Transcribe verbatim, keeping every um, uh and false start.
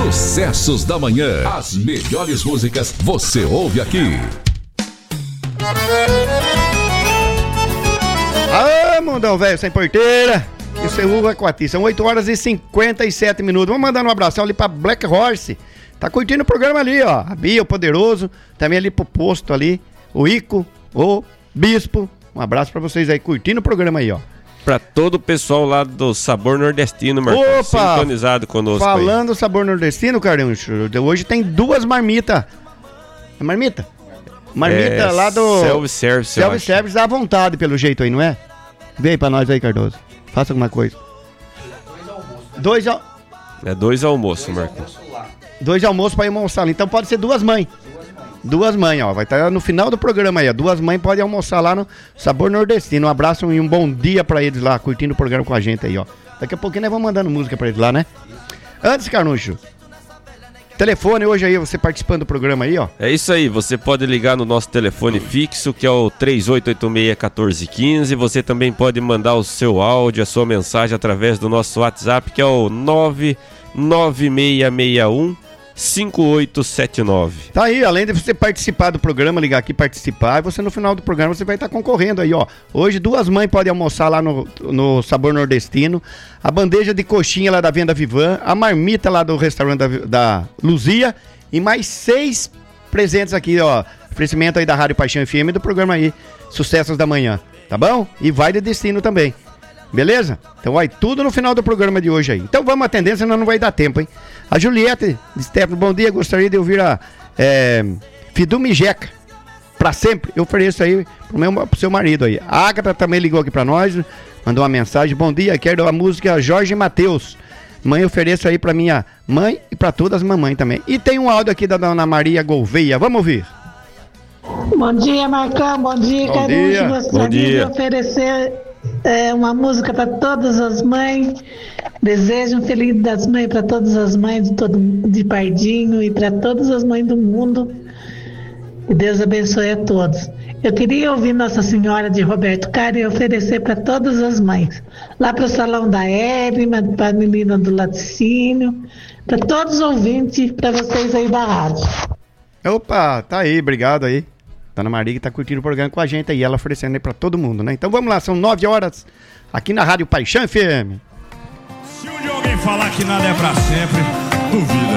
Sucessos da Manhã. As melhores músicas você ouve aqui. Ah, mundão velho, sem porteira. Isso é uva Coati. São oito horas e cinquenta e sete minutos. Vamos mandar um abração ali pra Black Horse. Tá curtindo o programa ali, ó. A Bia, o Poderoso. Também ali pro posto ali. O Ico, o Bispo. Um abraço pra vocês aí, curtindo o programa aí, ó. Pra todo o pessoal lá do Sabor Nordestino, Marcão. Opa! Sintonizado conosco. Falando aí. Sabor Nordestino, Caruncho. Hoje tem duas marmitas. É marmita? Marmita é, lá do... Self-service. Self-service à vontade, pelo jeito aí, não é? Vem aí pra nós aí, Cardoso. Faça alguma coisa. Dois almoços. É dois almoços, Marcão. Dois almoços pra ir almoçar ali. Então pode ser duas mães. Duas mães, ó. Vai estar no final do programa aí, ó. Duas mães podem almoçar lá no Sabor Nordestino. Um abraço e um bom dia pra eles lá, curtindo o programa com a gente aí, ó. Daqui a pouquinho nós vamos mandando música pra eles lá, né? Antes, Carnucho, telefone hoje aí, você participando do programa aí, ó. É isso aí, você pode ligar no nosso telefone fixo, que é o três oito oito seis, um quatro um cinco. Você também pode mandar o seu áudio, a sua mensagem através do nosso WhatsApp, que é o nove nove seis seis um cinco oito sete nove. Tá aí, além de você participar do programa, ligar aqui e participar, você no final do programa você vai estar concorrendo aí, ó. Hoje duas mães podem almoçar lá no, no Sabor Nordestino, a bandeja de coxinha lá da Venda Vivan, a marmita lá do restaurante da, da Luzia e mais seis presentes aqui, ó. Oferecimento aí da Rádio Paixão F M do programa aí, Sucessos da Manhã, tá bom? E vai de destino também. Beleza? Então vai tudo no final do programa de hoje aí. Então vamos atender, senão não vai dar tempo, hein? A Juliette de Stefano, bom dia, gostaria de ouvir a é, Fidu Mijeca. Pra sempre, eu ofereço aí pro, meu, pro seu marido aí. A Agatha também ligou aqui pra nós, mandou uma mensagem. Bom dia, quero a música Jorge Mateus. Mãe, ofereço aí pra minha mãe e pra todas as mamães também. E tem um áudio aqui da Dona Maria Gouveia, vamos ouvir. Bom dia, Marcão, bom dia, bom Caruncho. dia. Gostaria bom dia. de oferecer é, uma música para todas as mães. Desejo um feliz das mães para todas as mães de, todo, de Pardinho e para todas as mães do mundo. Que Deus abençoe a todos. Eu queria ouvir Nossa Senhora de Roberto Carlos e oferecer para todas as mães. Lá para o Salão da Ébima, para a menina do laticínio, para todos os ouvintes, para vocês aí da rádio. Opa, tá aí, obrigado aí. Dona Maria que tá curtindo o programa com a gente aí, ela oferecendo aí pra todo mundo, né? Então vamos lá, são nove horas aqui na Rádio Paixão F M. Se um de alguém falar que nada é pra sempre, duvido.